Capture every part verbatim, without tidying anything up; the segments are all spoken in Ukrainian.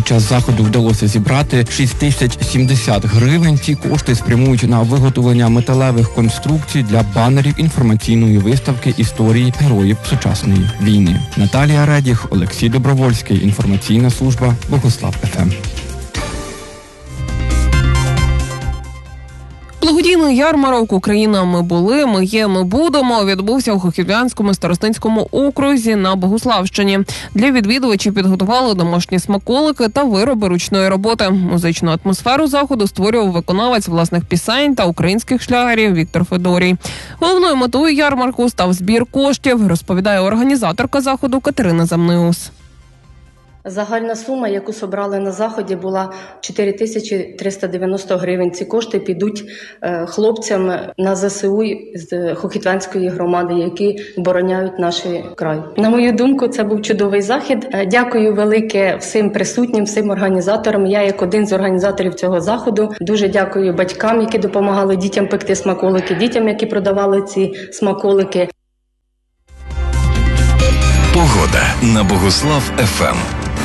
Під час заходу вдалося зібрати шість тисяч сімдесят гривень. Ці кошти спрямують на виготовлення металевих конструкцій для банерів інформаційної виставки історії героїв сучасної війни. Наталія Редіх, Олексій Добровольський. Інформаційна служба Богуслав еф ем. Благодійний ярмарок «Україна. Ми були, ми є, ми будемо» відбувся у Хохірянському старостинському окрузі на Богуславщині. Для відвідувачів підготували домашні смаколики та вироби ручної роботи. Музичну атмосферу заходу створював виконавець власних пісень та українських шлягерів Віктор Федорій. Головною метою ярмарку став збір коштів, розповідає організаторка заходу Катерина Замниус. Загальна сума, яку зібрали на заході, була чотири тисячі триста дев'яносто гривень. Ці кошти підуть хлопцям на зе се у з Хохітвянської громади, які обороняють наш край. На мою думку, це був чудовий захід. Дякую велике всім присутнім, всім організаторам. Я як один з організаторів цього заходу. Дуже дякую батькам, які допомагали дітям пекти смаколики, дітям, які продавали ці смаколики. Погода на Богуслав еф ем.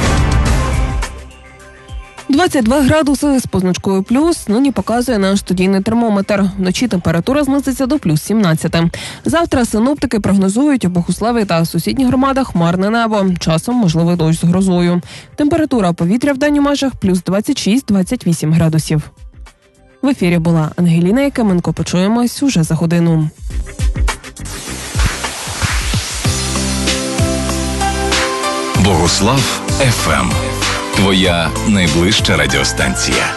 двадцять два градуси з позначкою плюс нині показує наш студійний термометр. Вночі температура знизиться до плюс сімнадцять. Завтра синоптики прогнозують у Богуславі та сусідніх громадах хмарне небо. Часом можливий дощ з грозою. Температура повітря в день у межах плюс двадцять шість - двадцять вісім градусів. В ефірі була Ангеліна Якименко. Почуємось уже за годину. Богуслав еф ем. Твоя найближча радіостанція.